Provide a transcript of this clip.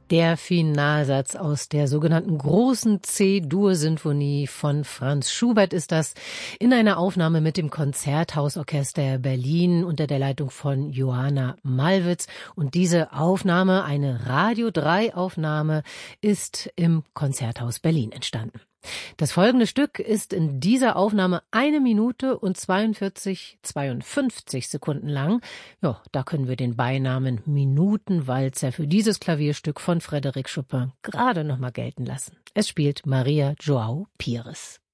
Der Finalsatz aus der sogenannten großen C-Dur-Sinfonie von Franz Schubert ist das in einer Aufnahme mit dem Konzerthausorchester Berlin unter der Leitung von Johanna Malwitz. Und diese Aufnahme, eine Radio 3 Aufnahme, ist im Konzerthaus Berlin entstanden. Das folgende Stück ist in dieser Aufnahme 1 Minute und 52 Sekunden lang. Ja, da können wir den Beinamen Minutenwalzer für dieses Klavierstück von Frédéric Chopin gerade noch mal gelten lassen. Es spielt Maria João Pires.